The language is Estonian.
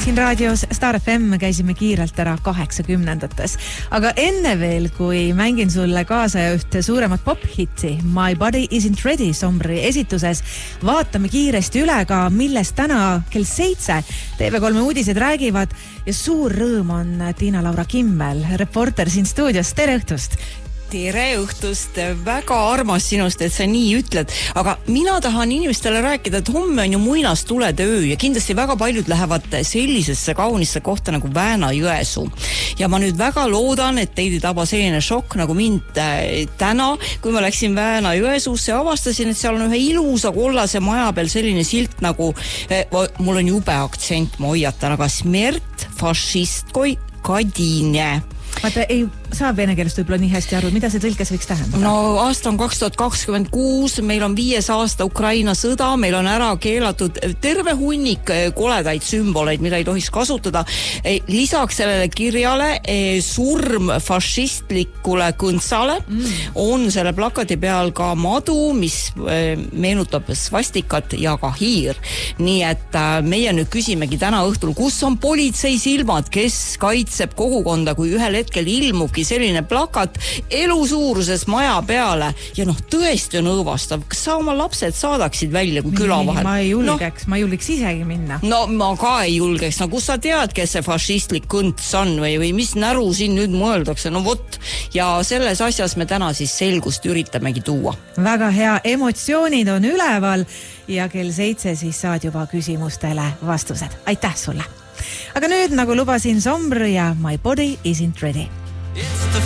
Siin raadios Star FM käisime kiirelt ära 80-ndates. Aga enne veel, kui mängin sulle kaasa ja ühte suuremat pop-hitti My Body Isn't Ready Sombri esituses, vaatame kiiresti üle ka, millest täna kell 7 TV3 uudised räägivad ja suur rõõm on Tiina-Laura Kimmel, reporter siin stuudios. Tere õhtust! Tere õhtust, väga armas sinust, et sa nii ütled, aga mina tahan inimestele rääkida, et homme on ju muinastulede öö ja kindlasti väga paljud lähevad sellisesse kaunisse kohta nagu Vääna-Jõesuu. Ja ma nüüd väga loodan, et teid ei taba selline šokk nagu mind täna, kui ma läksin Vääna-Jõesuusse ja avastasin, et seal on ühe ilusa kollase maja peal selline silt nagu, mul on jube aktsent, ma hoiatan, aga smert fašistkoi kadine. Vaata, ei saa vene keelest võib-olla nii hästi aru, mida see tõlkes võiks tähendada? No aasta on 2026, meil on 5 aasta Ukraina sõda, meil on ära keelatud terve hunnik koledaid sümboleid, mida ei tohiks kasutada. Lisaks sellele kirjale surm fašistlikule kõntsale on selle plakati peal ka madu, mis meenutab svastikat ja ka hiir. Nii et meie nüüd küsimegi täna õhtul, kus on politsei silmad, kes kaitseb kogukonda, kui ühel hetkel ilmubki selline plakat elusuuruses maja peale ja tõesti on õõvastav. Kas sa oma lapsed saadaksid välja kui küla vahel? Ma ei julgeks isegi minna. No ma ka ei julgeks. No kus sa tead, kes see fašistlik kõnts on või mis näru siin nüüd mõeldakse? No vot, ja selles asjas me täna siis selgust üritamegi tuua. Väga hea, emotsioonid on üleval ja kell 7 siis saad juba küsimustele vastused. Aitäh sulle! Aga nüüd, nagu lubasin, Sombr ja My Body Isn't Ready.